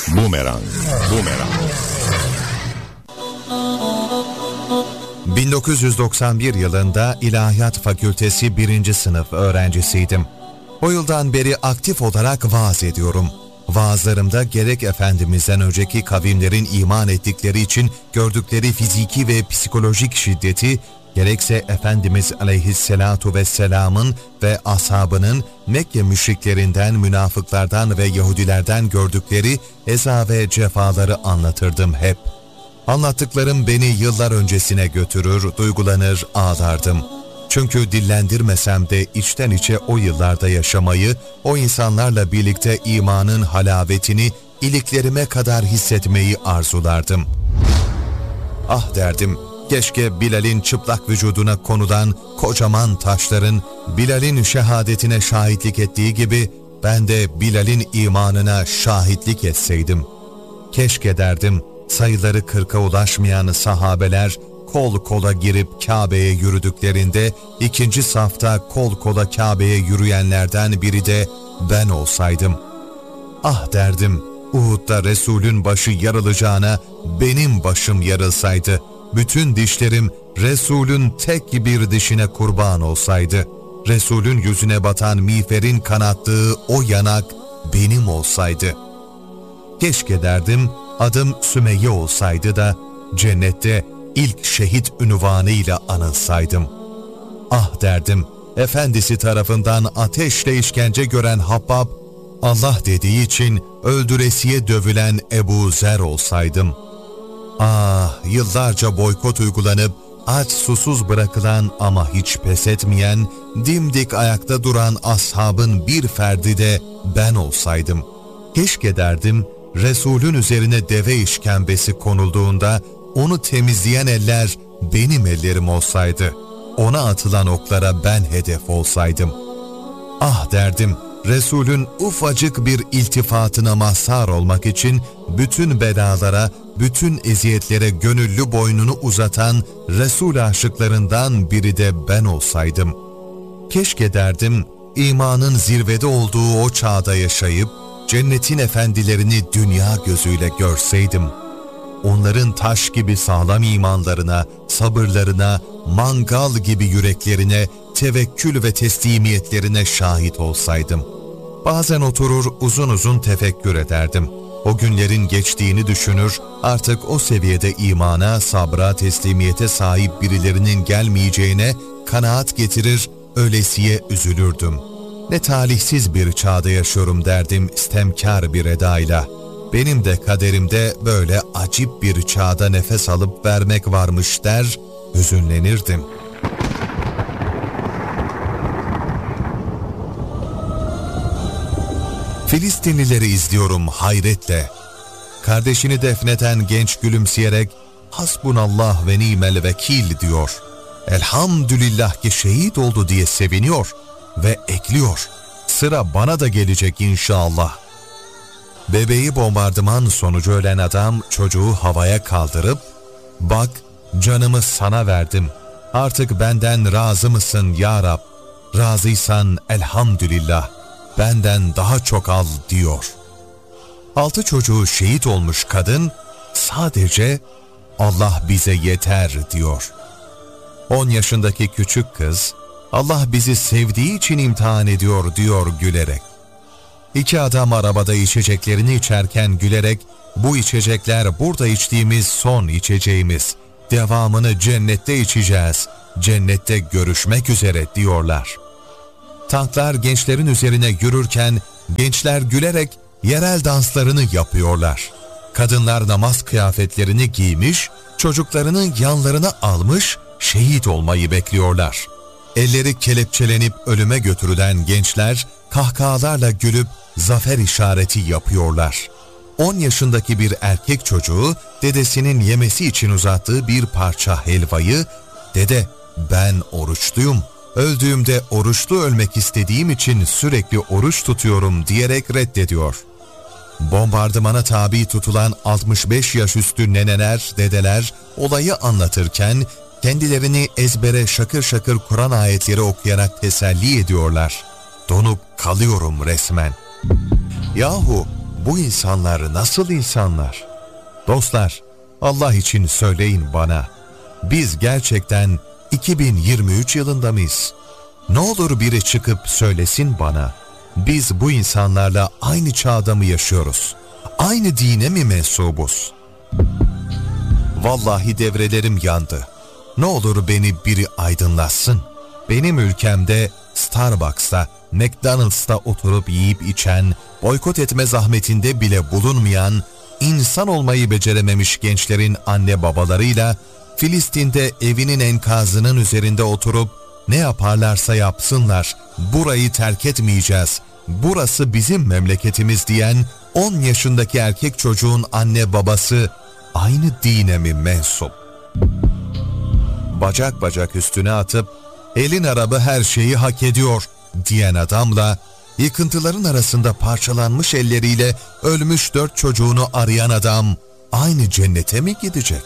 Bumerang. 1991 yılında İlahiyat Fakültesi 1. sınıf öğrencisiydim. O yıldan beri aktif olarak vaaz ediyorum. Vaazlarımda gerek Efendimiz'den önceki kavimlerin iman ettikleri için gördükleri fiziki ve psikolojik şiddeti, gerekse Efendimiz Aleyhisselatu Vesselam'ın ve ashabının Mekke müşriklerinden, münafıklardan ve Yahudilerden gördükleri eza ve cefaları anlatırdım hep. Anlattıklarım beni yıllar öncesine götürür, duygulanır, ağlardım. Çünkü dillendirmesem de içten içe o yıllarda yaşamayı, o insanlarla birlikte imanın halavetini iliklerime kadar hissetmeyi arzulardım. Ah derdim, keşke Bilal'in çıplak vücuduna konulan kocaman taşların Bilal'in şehadetine şahitlik ettiği gibi ben de Bilal'in imanına şahitlik etseydim. Keşke derdim, sayıları 40'a ulaşmayan sahabeler kol kola girip Kabe'ye yürüdüklerinde ikinci safta kol kola Kabe'ye yürüyenlerden biri de ben olsaydım. Ah derdim, Uhud'da Resul'ün başı yarılacağına benim başım yarılsaydı, bütün dişlerim Resul'ün tek bir dişine kurban olsaydı, Resul'ün yüzüne batan miğferin kanattığı o yanak benim olsaydı. Keşke derdim, adım Sümeyye olsaydı da cennette ilk şehit ünvanıyla anılsaydım. Ah derdim, efendisi tarafından ateşle işkence gören Habbab, Allah dediği için öldüresiye dövülen Ebu Zer olsaydım. Ah, yıllarca boykot uygulanıp aç susuz bırakılan ama hiç pes etmeyen, dimdik ayakta duran ashabın bir ferdi de ben olsaydım. Keşke derdim, Resul'ün üzerine deve işkembesi konulduğunda onu temizleyen eller benim ellerim olsaydı, ona atılan oklara ben hedef olsaydım. Ah derdim, Resul'ün ufacık bir iltifatına mazhar olmak için bütün belalara, bütün eziyetlere gönüllü boynunu uzatan Resul aşıklarından biri de ben olsaydım. Keşke derdim, imanın zirvede olduğu o çağda yaşayıp, cennetin efendilerini dünya gözüyle görseydim. Onların taş gibi sağlam imanlarına, sabırlarına, mangal gibi yüreklerine, tevekkül ve teslimiyetlerine şahit olsaydım. Bazen oturur uzun uzun tefekkür ederdim. O günlerin geçtiğini düşünür, artık o seviyede imana, sabra, teslimiyete sahip birilerinin gelmeyeceğine kanaat getirir, öylesiye üzülürdüm. Ne talihsiz bir çağda yaşıyorum derdim istemkar bir edayla. Benim de kaderimde böyle acip bir çağda nefes alıp vermek varmış der, hüzünlenirdim. Filistinlileri izliyorum hayretle. Kardeşini defneden genç gülümseyerek "Hasbunallah ve nimel vekil" diyor. Elhamdülillah ki şehit oldu diye seviniyor ve ekliyor. Sıra bana da gelecek inşallah. Bebeği bombardıman sonucu ölen adam çocuğu havaya kaldırıp "Bak, canımı sana verdim. Artık benden razı mısın ya Rab? Razıysan elhamdülillah. Benden daha çok al" diyor. 6 çocuğu şehit olmuş kadın sadece "Allah bize yeter" diyor. 10 yaşındaki küçük kız "Allah bizi sevdiği için imtihan ediyor" diyor gülerek. 2 adam arabada içeceklerini içerken gülerek "Bu içecekler burada içtiğimiz son içeceğimiz. Devamını cennette içeceğiz. Cennette görüşmek üzere" diyorlar. Tanklar gençlerin üzerine yürürken gençler gülerek yerel danslarını yapıyorlar. Kadınlar namaz kıyafetlerini giymiş, çocuklarını yanlarına almış, şehit olmayı bekliyorlar. Elleri kelepçelenip ölüme götürülen gençler kahkahalarla gülüp zafer işareti yapıyorlar. 10 yaşındaki bir erkek çocuğu dedesinin yemesi için uzattığı bir parça helvayı "Dede, ben oruçluyum. Öldüğümde oruçlu ölmek istediğim için sürekli oruç tutuyorum" diyerek reddediyor. Bombardımana tabi tutulan 65 yaş üstü neneler, dedeler olayı anlatırken kendilerini ezbere şakır şakır Kur'an ayetleri okuyarak teselli ediyorlar. Donup kalıyorum resmen. Yahu Bu insanlar nasıl insanlar? Dostlar, Allah için söyleyin bana. Biz gerçekten 2023 yılında mıyız? Ne olur biri çıkıp söylesin bana. Biz bu insanlarla aynı çağda mı yaşıyoruz? Aynı dine mi mensubuz? Vallahi devrelerim yandı. Ne olur beni biri aydınlatsın. Benim ülkemde Starbucks'ta, McDonald's'ta oturup yiyip içen, boykot etme zahmetinde bile bulunmayan, insan olmayı becerememiş gençlerin anne babalarıyla Filistin'de evinin enkazının üzerinde oturup ne yaparlarsa yapsınlar, burayı terk etmeyeceğiz, burası bizim memleketimiz diyen 10 yaşındaki erkek çocuğun anne babası aynı dine mi mensup? Bacak bacak üstüne atıp elin arabı her şeyi hak ediyor diyen adamla yıkıntıların arasında parçalanmış elleriyle ölmüş 4 çocuğunu arayan adam aynı cennete mi gidecek?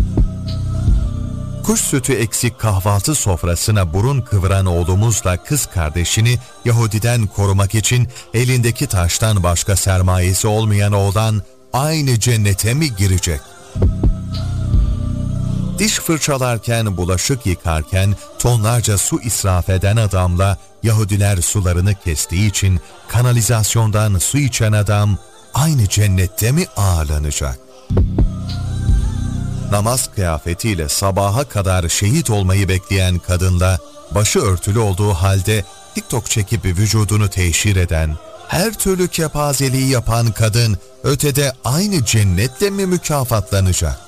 Kuş sütü eksik kahvaltı sofrasına burun kıvıran oğlumuzla kız kardeşini Yahudiden korumak için elindeki taştan başka sermayesi olmayan oğlan aynı cennete mi girecek? Diş fırçalarken, bulaşık yıkarken tonlarca su israf eden adamla Yahudiler sularını kestiği için kanalizasyondan su içen adam aynı cennette mi ağırlanacak? Namaz kıyafetiyle sabaha kadar şehit olmayı bekleyen kadınla başı örtülü olduğu halde TikTok çekip vücudunu teşhir eden, her türlü kepazeliği yapan kadın ötede aynı cennetle mi mükafatlanacak?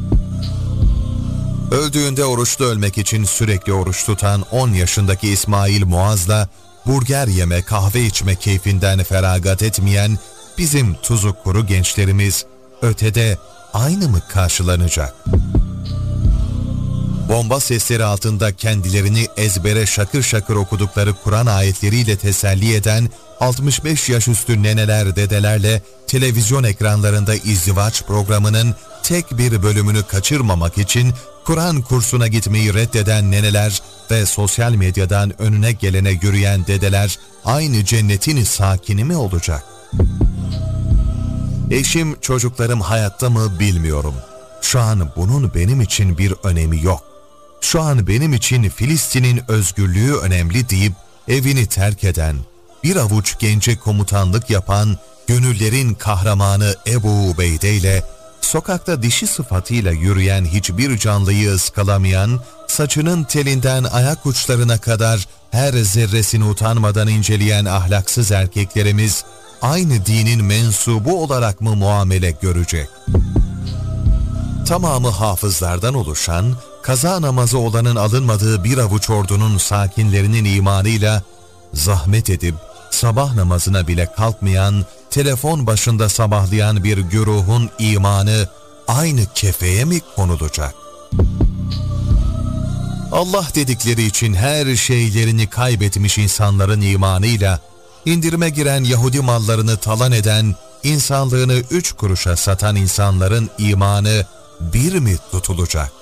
Öldüğünde oruçlu ölmek için sürekli oruç tutan 10 yaşındaki İsmail Muaz'la burger yeme, kahve içme keyfinden feragat etmeyen bizim tuzu kuru gençlerimiz ötede aynı mı karşılanacak? Bomba sesleri altında kendilerini ezbere şakır şakır okudukları Kur'an ayetleriyle teselli eden 65 yaş üstü neneler dedelerle televizyon ekranlarında izdivaç programının tek bir bölümünü kaçırmamak için Kur'an kursuna gitmeyi reddeden neneler ve sosyal medyadan önüne gelene yürüyen dedeler aynı cennetin sakini mi olacak? Eşim, çocuklarım hayatta mı bilmiyorum. Şu an bunun benim için bir önemi yok. Şu an benim için Filistin'in özgürlüğü önemli deyip evini terk eden, bir avuç gence komutanlık yapan, gönüllerin kahramanı Ebu Ubeyde ile sokakta dişi sıfatıyla yürüyen hiçbir canlıyı ıskalamayan, saçının telinden ayak uçlarına kadar her zerresini utanmadan inceleyen ahlaksız erkeklerimiz aynı dinin mensubu olarak mı muamele görecek? Tamamı hafızlardan oluşan, kaza namazı olanın alınmadığı bir avuç ordunun sakinlerinin imanıyla zahmet edip sabah namazına bile kalkmayan, telefon başında sabahlayan bir güruhun imanı aynı kefeye mi konulacak? Allah dedikleri için her şeylerini kaybetmiş insanların imanıyla, indirime giren Yahudi mallarını talan eden, insanlığını 3 kuruşa satan insanların imanı bir mi tutulacak?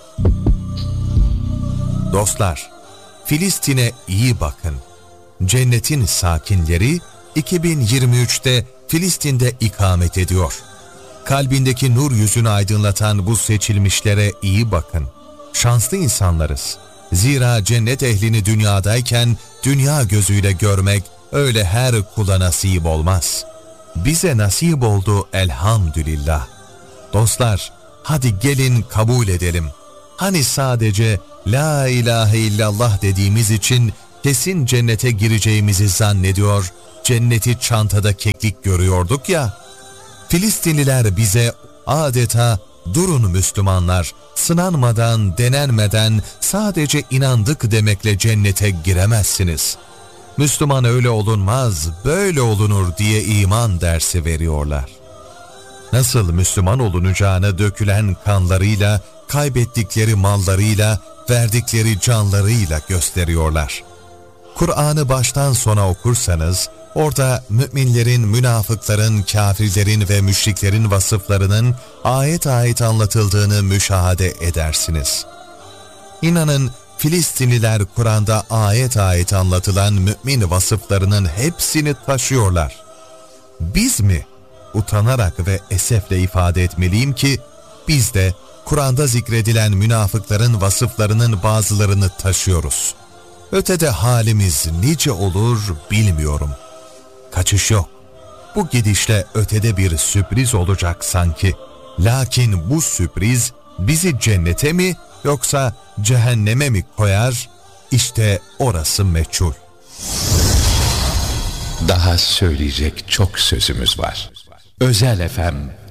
Dostlar, Filistin'e iyi bakın. Cennetin sakinleri 2023'te Filistin'de ikamet ediyor. Kalbindeki nur yüzünü aydınlatan bu seçilmişlere iyi bakın. Şanslı insanlarız. Zira cennet ehlini dünyadayken dünya gözüyle görmek öyle her kula nasip olmaz. Bize nasip oldu elhamdülillah. Dostlar, hadi gelin kabul edelim. Hani sadece la ilahe illallah dediğimiz için kesin cennete gireceğimizi zannediyor, cenneti çantada keklik görüyorduk ya. Filistinliler bize adeta durun Müslümanlar, sınanmadan, denenmeden sadece inandık demekle cennete giremezsiniz. Müslüman öyle olunmaz, böyle olunur diye iman dersi veriyorlar. Nasıl Müslüman olunacağını dökülen kanlarıyla, kaybettikleri mallarıyla, verdikleri canlarıyla gösteriyorlar. Kur'an'ı baştan sona okursanız, orada müminlerin, münafıkların, kafirlerin ve müşriklerin vasıflarının ayet ayet anlatıldığını müşahede edersiniz. İnanın Filistinliler Kur'an'da ayet ayet anlatılan mümin vasıflarının hepsini taşıyorlar. Biz mi? utanarak ve esefle ifade etmeliyim ki, biz de Kur'an'da zikredilen münafıkların vasıflarının bazılarını taşıyoruz. Ötede halimiz nice olur bilmiyorum. Kaçış yok. Bu gidişle ötede bir sürpriz olacak sanki. Lakin bu sürpriz bizi cennete mi yoksa cehenneme mi koyar? İşte orası meçhul. Daha söyleyecek çok sözümüz var. Özel FM